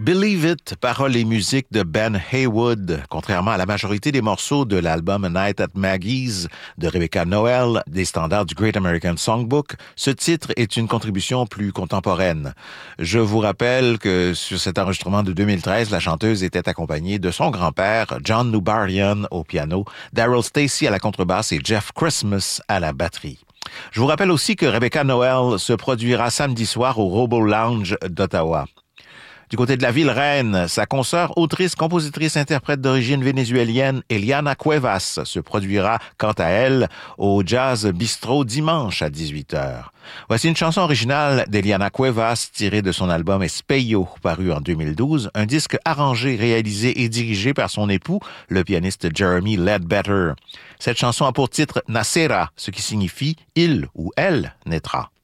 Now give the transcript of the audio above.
Believe It, paroles et musique de Ben Haywood. Contrairement à la majorité des morceaux de l'album A Night at Maggie's de Rebecca Noel, des standards du Great American Songbook, ce titre est une contribution plus contemporaine. Je vous rappelle que sur cet enregistrement de 2013, la chanteuse était accompagnée de son grand-père, John Nubarian, au piano, Daryl Stacy à la contrebasse et Jeff Christmas à la batterie. Je vous rappelle aussi que Rebecca Noel se produira samedi soir au Robo Lounge d'Ottawa. Du côté de la ville reine, sa consoeur, autrice, compositrice, interprète d'origine vénézuélienne, Eliana Cuevas, se produira, quant à elle, au Jazz Bistro dimanche à 18h. Voici une chanson originale d'Eliana Cuevas tirée de son album Espejo, paru en 2012, un disque arrangé, réalisé et dirigé par son époux, le pianiste Jeremy Ledbetter. Cette chanson a pour titre Nacera, ce qui signifie « il » ou « elle » naîtra.